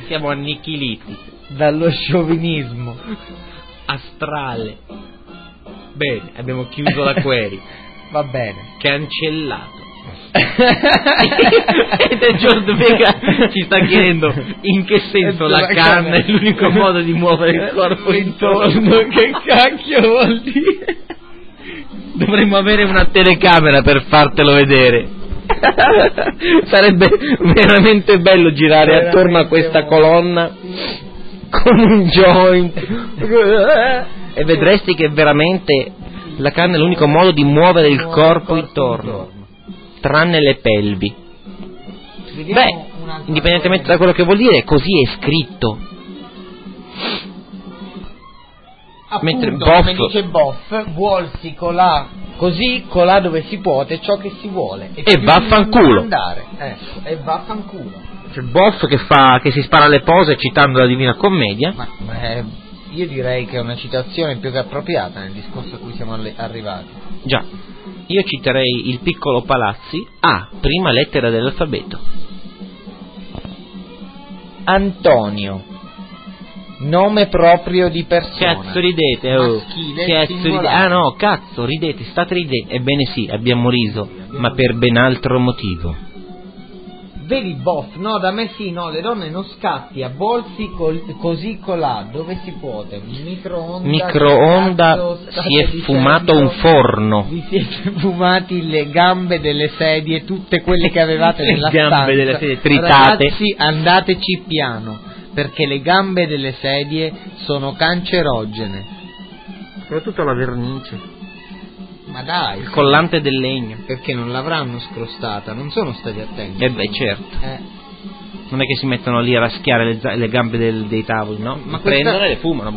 Siamo annichiliti dallo sciovinismo astrale. Bene, abbiamo chiuso la query. Va bene. Cancellato. Ed George Vega ci sta chiedendo in che senso la carne è l'unico modo di muovere il corpo intorno. Che cacchio vuol dire? Dovremmo avere una telecamera per fartelo vedere. Sarebbe veramente bello girare attorno a questa colonna con un joint e vedresti che veramente la carne è l'unico modo di muovere il corpo intorno, tranne le pelvi. Beh, indipendentemente da quello che vuol dire, così è scritto. Appunto, come dice Boff, vuolsi colà così, colà dove si può, è ciò che si vuole. E vaffanculo. E vaffanculo. C'è Boff che si spara le pose citando la Divina Commedia. Ma io direi che è una citazione più che appropriata nel discorso a cui siamo arrivati. Già, io citerei il piccolo Palazzi a prima lettera dell'alfabeto. Antonio, nome proprio di persona. Cazzo ridete, maschile, cazzo ridete. Ah no, cazzo ridete, state ridendo. Ebbene sì, abbiamo riso, ma per ben altro motivo. Vedi Boff, no, da me sì, no, le donne non scatti, a bolsi così colà, dove si può, microonda si è fumato un forno. Vi siete fumati le gambe delle sedie, tutte quelle che avevate nella stanza. Le gambe delle sedie tritate. Ragazzi, andateci piano, perché le gambe delle sedie sono cancerogene. Soprattutto la vernice. Ma dai, il collante del legno. Perché non l'avranno scrostata, non sono stati attenti. Beh, certo. Non è che si mettono lì a raschiare le gambe dei tavoli, no? Ma prendono e le fumano.